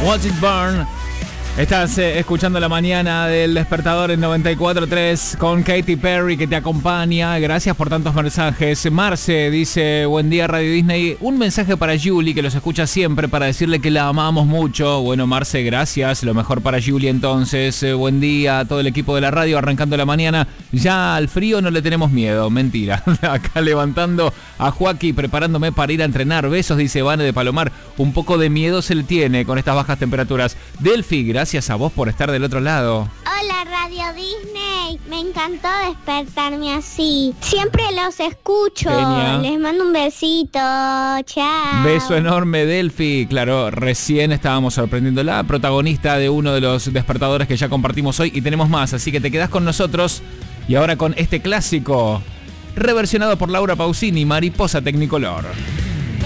Watch It Burn. Estás escuchando la mañana del despertador en 94.3 con Katy Perry que te acompaña. Gracias por tantos mensajes. Marce dice, buen día Radio Disney. Un mensaje para Julie que los escucha siempre para decirle que la amamos mucho. Bueno, Marce, gracias. Lo mejor para Julie entonces. Buen día a todo el equipo de la radio arrancando la mañana. Ya al frío no le tenemos miedo. Mentira. Acá levantando a Joaquín, preparándome para ir a entrenar. Besos, dice Vane de Palomar. Un poco de miedo se le tiene con estas bajas temperaturas. Delphi, gracias a vos por estar del otro lado. Hola Radio Disney, me encantó despertarme así. Siempre los escucho. Genia. Les mando un besito. Chao. Beso enorme, Delphi. Claro, recién estábamos sorprendiéndola, protagonista de uno de los despertadores que ya compartimos hoy y tenemos más, así que te quedás con nosotros. Y ahora con este clásico, reversionado por Laura Pausini, Mariposa Tecnicolor.